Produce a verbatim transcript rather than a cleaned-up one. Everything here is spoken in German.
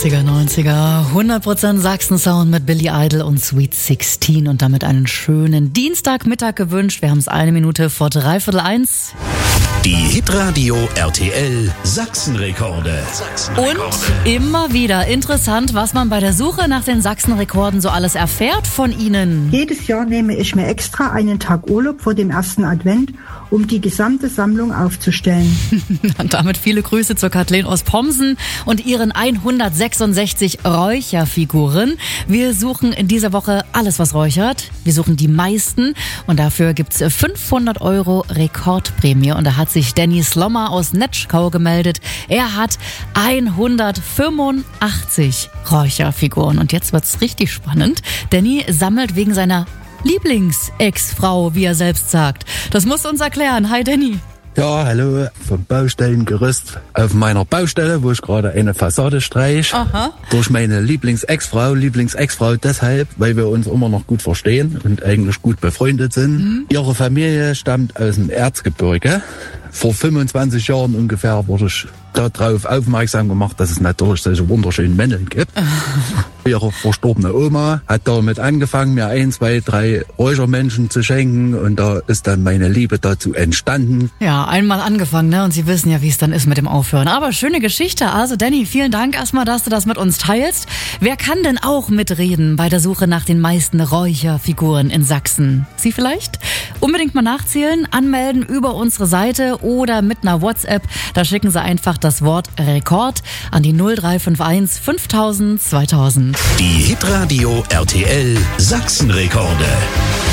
achtziger, neunziger, hundert Prozent Sachsen-Sound mit Billy Idol und Sweet sechzehn und damit einen schönen Dienstagmittag gewünscht. Wir haben es eine Minute vor dreiviertel eins. Die Hitradio R T L Sachsenrekorde. Sachsenrekorde. Und immer wieder interessant, was man bei der Suche nach den Sachsenrekorden so alles erfährt von Ihnen. Jedes Jahr nehme ich mir extra einen Tag Urlaub vor dem ersten Advent, um die gesamte Sammlung aufzustellen. Und damit viele Grüße zur Kathleen aus Pomsen und ihren hundertsechsundsechzig Räucherfiguren. Wir suchen in dieser Woche alles, was räuchert. Wir suchen die meisten und dafür gibt's fünfhundert Euro Rekordprämie. Und da hat sich Danny Slommer aus Netschkau gemeldet. Er hat hundertfünfundachtzig Räucherfiguren. Und jetzt wird's richtig spannend. Danny sammelt wegen seiner Lieblings-Ex-Frau, wie er selbst sagt. Das musst du uns erklären. Hi Danny. Ja, hallo, vom Baustellengerüst auf meiner Baustelle, wo ich gerade eine Fassade streiche. Aha. Durch meine Lieblings-Ex-Frau, Lieblings-Ex-Frau deshalb, weil wir uns immer noch gut verstehen und eigentlich gut befreundet sind. Mhm. Ihre Familie stammt aus dem Erzgebirge. Vor fünfundzwanzig Jahren ungefähr wurde ich darauf aufmerksam gemacht, dass es natürlich solche wunderschönen Männchen gibt. Ihre verstorbene Oma hat damit angefangen, mir ein, zwei, drei Räuchermännchen zu schenken und da ist dann meine Liebe dazu entstanden. Ja, einmal angefangen, ne? Und Sie wissen ja, wie es dann ist mit dem Aufhören. Aber schöne Geschichte. Also Danny, vielen Dank erstmal, dass du das mit uns teilst. Wer kann denn auch mitreden bei der Suche nach den meisten Räucherfiguren in Sachsen? Sie vielleicht? Unbedingt mal nachzählen, anmelden über unsere Seite oder mit einer WhatsApp. Da schicken Sie einfach das Wort Rekord an die null drei fünf eins fünftausend zweitausend. Die Hitradio R T L Sachsenrekorde.